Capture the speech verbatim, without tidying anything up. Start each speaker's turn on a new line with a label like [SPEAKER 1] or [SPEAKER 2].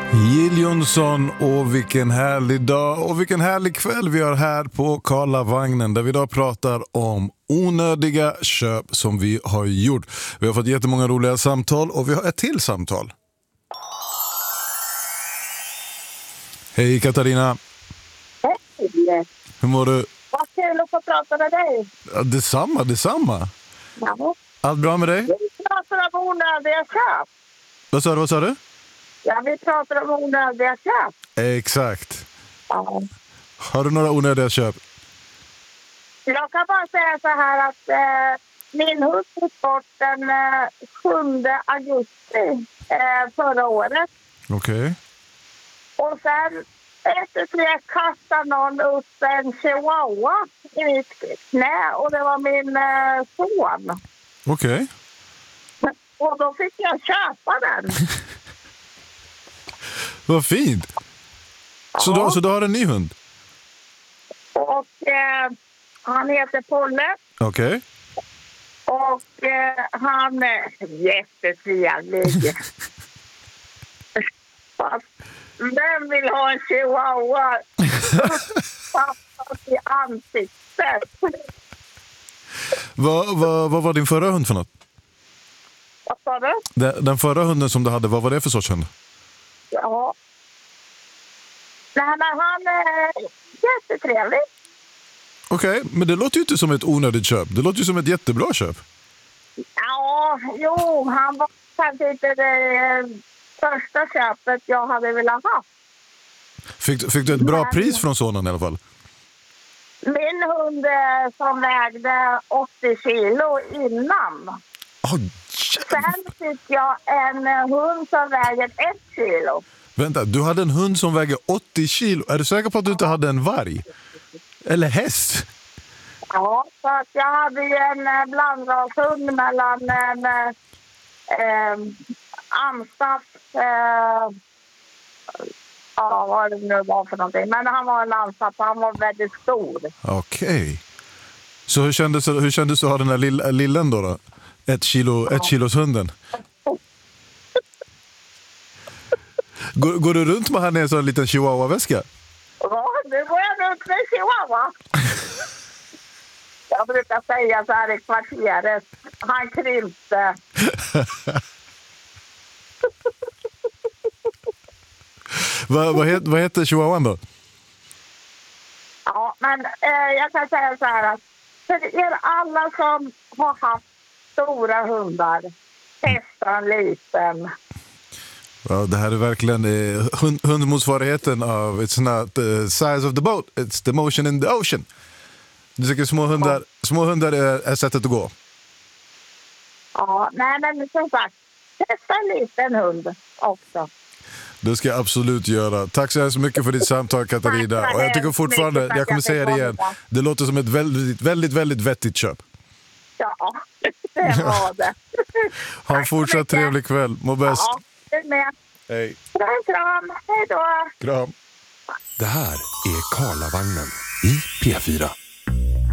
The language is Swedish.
[SPEAKER 1] Jill Johnson, och vilken härlig dag och vilken härlig kväll vi har här på Karlavagnen, där vi idag pratar om onödiga köp som vi har gjort. Vi har fått jättemånga roliga samtal och vi har ett till samtal. Hej Katarina.
[SPEAKER 2] Hej.
[SPEAKER 1] Hur mår du?
[SPEAKER 2] Vad kul att få prata med dig.
[SPEAKER 1] Ja, detsamma, detsamma.
[SPEAKER 2] Ja.
[SPEAKER 1] Allt bra med dig?
[SPEAKER 2] Vi pratar om onödiga köp.
[SPEAKER 1] Vad sa du, vad sa du?
[SPEAKER 2] Ja, vi pratar om onödiga köp.
[SPEAKER 1] Exakt.
[SPEAKER 2] Ja.
[SPEAKER 1] Har du några onödiga köp?
[SPEAKER 2] Jag kan bara säga så här att eh, min hund gick bort den eh, sjunde augusti eh, förra året.
[SPEAKER 1] Okej. Okay.
[SPEAKER 2] Och sen efter det kastade någon upp en chihuahua i mitt knä och det var min eh, son.
[SPEAKER 1] Okej. Okay.
[SPEAKER 2] Och då fick jag köpa den.
[SPEAKER 1] Vad fint. Så, ja. då, så då har du en ny hund?
[SPEAKER 2] Och eh, han heter Polle.
[SPEAKER 1] Okej. Okay.
[SPEAKER 2] Och eh, han är jättetrevlig. Fast vem vill ha en chihuahua i ansiktet?
[SPEAKER 1] Vad, vad, vad var din förra hund för något?
[SPEAKER 2] Vad sa du?
[SPEAKER 1] Den, den förra hunden som du hade, vad var det för sorts hund?
[SPEAKER 2] Ja. Nej, men han är jättetrevlig.
[SPEAKER 1] Okej, okay, men det låter ju inte som ett onödigt köp. Det låter ju som ett jättebra köp.
[SPEAKER 2] Ja, jo, han var kanske inte det första köpet jag hade velat ha.
[SPEAKER 1] Fick, fick du ett bra men, pris från sonen i alla fall?
[SPEAKER 2] Min hund som vägde åttio kilo innan.
[SPEAKER 1] Oh,
[SPEAKER 2] sen fick jag en hund som väger ett kilo.
[SPEAKER 1] Vänta, du hade en hund som väger åttio kilo. Är du säker på att du inte hade en varg? Eller häst?
[SPEAKER 2] Ja, så att jag hade ju en blandrashund mellan en eh, Amstaff, eh, ja vad det nu var för någonting. Men han var en Amstaff, han var väldigt stor.
[SPEAKER 1] Okej. Okay. Så hur kändes, hur kändes det att ha den där lill, lillen då? då? Ett kilo, ja. ett kilos hunden. Går, går du runt med han i en sån liten chihuahua-väska?
[SPEAKER 2] Ja, nu går jag runt med chihuahua. Jag brukar säga så här i kvarteret. Han krympte.
[SPEAKER 1] vad, vad, heter, vad heter chihuahuan då?
[SPEAKER 2] Ja, men eh, jag kan säga så här att för er alla som har haft stora hundar, testa en liten.
[SPEAKER 1] Ja, det här är verkligen eh, hund, hundmotsvarigheten av it's not the size of the boat, it's the motion in the ocean. Du tycker små hundar, ja. små hundar är, är sättet att gå.
[SPEAKER 2] Ja, nej men som sagt, testa en liten hund också.
[SPEAKER 1] Det ska jag absolut göra. Tack så mycket för ditt samtal, Katarina. Och jag tycker fortfarande, jag kommer säga det igen, det låter som ett väldigt, väldigt, väldigt vettigt köp.
[SPEAKER 2] Ja, det var det.
[SPEAKER 1] Ha en fortsatt trevlig kväll. Må bäst.
[SPEAKER 2] Ja, det med.
[SPEAKER 1] Hej.
[SPEAKER 2] Kram, kram. Hej då.
[SPEAKER 1] Kram.
[SPEAKER 3] Det här är Karlavagnen i P fyra.